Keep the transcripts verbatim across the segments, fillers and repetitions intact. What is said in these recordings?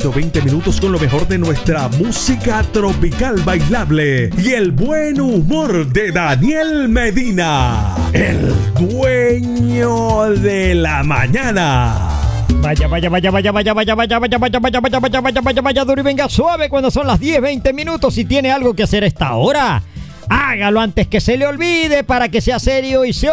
ciento veinte minutos con lo mejor de nuestra música tropical bailable y el buen humor de Daniel Medina, el dueño de la mañana. Vaya, vaya, vaya, vaya, vaya, vaya, vaya, vaya, vaya, vaya, vaya, vaya, vaya, vaya, vaya, duro y venga suave cuando son las diez veinte minutos y tiene algo que hacer a esta hora. Hágalo antes que se le olvide para que sea serio y se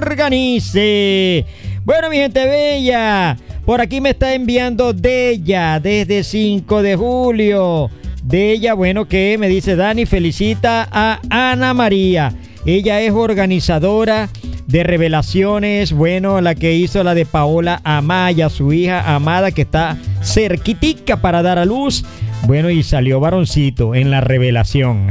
organice. Bueno, mi gente bella, por aquí me está enviando Della desde cinco de julio. Della, bueno, que me dice: Dani, felicita a Ana María. Ella es organizadora de revelaciones, bueno, la que hizo la de Paola Amaya, su hija amada, que está cerquitica para dar a luz. Bueno, y salió varoncito en la revelación.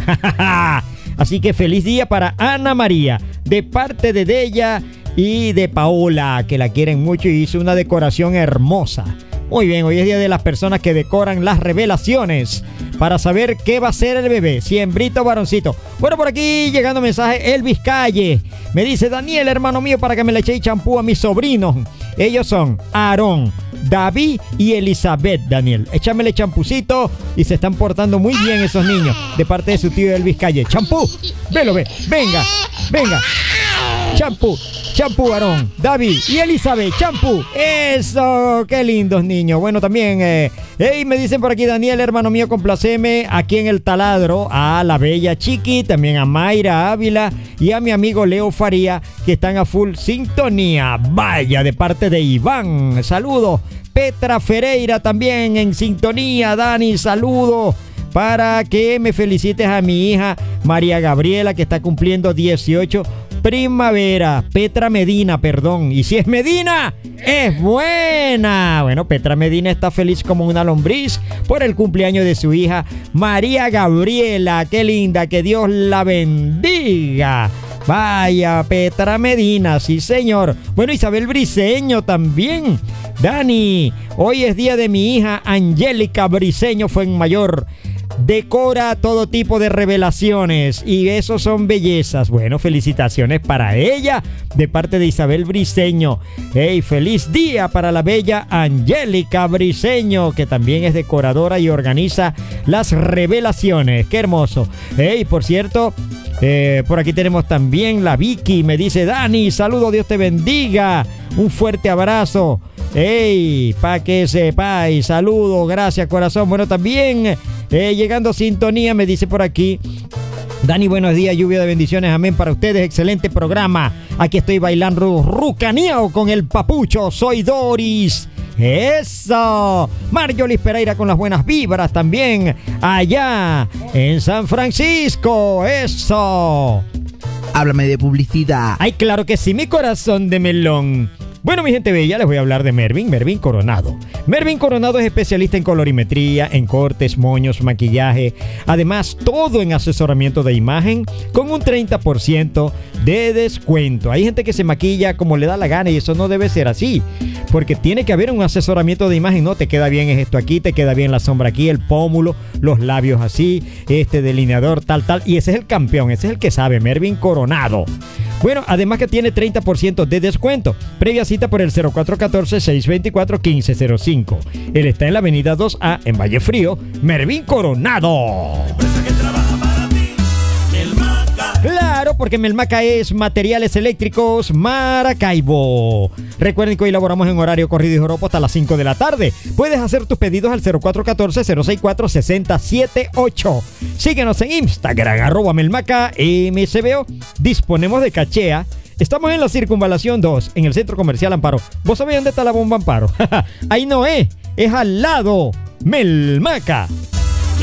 Así que feliz día para Ana María, de parte de Della y de Paola, que la quieren mucho y hizo una decoración hermosa. Muy bien, hoy es día de las personas que decoran las revelaciones para saber qué va a ser el bebé, si hembrita o varoncito. Bueno, por aquí llegando mensaje, Elvis Calle me dice: Daniel, hermano mío, para que me le eche champú a mis sobrinos. Ellos son Aarón, David y Elizabeth. Daniel, échamele champucito y se están portando muy bien esos niños, de parte de su tío Elvis Calle. Champú, velo, ve, venga, venga. Champú, champú, Aarón, David y Elizabeth, champú. Eso, qué lindos niños. Bueno, también, eh, hey, me dicen por aquí: Daniel, hermano mío, complaceme aquí en el taladro a la bella Chiqui, también a Mayra Ávila y a mi amigo Leo Faría, que están a full sintonía. Vaya, de parte de Iván, saludos. Petra Ferreira también en sintonía. Dani, saludos. Para que me felicites a mi hija María Gabriela, que está cumpliendo dieciocho primavera. Petra Medina, perdón. Y si es Medina, es buena. Bueno, Petra Medina está feliz como una lombriz por el cumpleaños de su hija María Gabriela. Qué linda, que Dios la bendiga. Vaya, Petra Medina, sí señor. Bueno, Isabel Briceño también. Dani, hoy es día de mi hija Angélica Briceño Fuenmayor. Decora todo tipo de revelaciones y esos son bellezas. Bueno, felicitaciones para ella de parte de Isabel Briceño. Hey, feliz día para la bella Angélica Briceño, que también es decoradora y organiza las revelaciones. Qué hermoso. Hey, por cierto, eh, por aquí tenemos también la Vicky. Me dice: Dani, saludo, Dios te bendiga. Un fuerte abrazo. Hey, pa' que sepáis, saludos, gracias, corazón. Bueno, también eh, llegando a sintonía, me dice por aquí: Dani, buenos días, lluvia de bendiciones, amén para ustedes, excelente programa. Aquí estoy bailando rucaneo con el papucho, soy Doris. Eso, Marjolis Pereira con las buenas vibras también, allá en San Francisco, eso. Háblame de publicidad. Ay, claro que sí, mi corazón de melón. Bueno, mi gente bella, les voy a hablar de Mervin, Mervin Coronado. Mervin Coronado es especialista en colorimetría, en cortes, moños, maquillaje. Además, todo en asesoramiento de imagen con un treinta por ciento de descuento. Hay gente que se maquilla como le da la gana y eso no debe ser así. Porque tiene que haber un asesoramiento de imagen. No te queda bien esto aquí, te queda bien la sombra aquí, el pómulo, los labios así, este delineador, tal, tal. Y ese es el campeón, ese es el que sabe, Mervin Coronado. Bueno, además que tiene treinta por ciento de descuento. Previa cita por el cero cuatro uno cuatro, seis dos cuatro, uno cinco cero cinco. Él está en la avenida dos A, en Valle Frío. Mervin Coronado. Claro, porque Melmaca es materiales eléctricos Maracaibo. Recuerden que hoy laboramos en horario corrido y joropo hasta las cinco de la tarde. Puedes hacer tus pedidos al cero cuatro uno cuatro, cero seis cuatro, seis cero siete ocho. Síguenos en Instagram, arroba Melmaca M C B O. Disponemos de cachea. Estamos en la Circunvalación dos, en el Centro Comercial Amparo. ¿Vos sabés dónde está la bomba Amparo? Ahí no es, es al lado. Melmaca.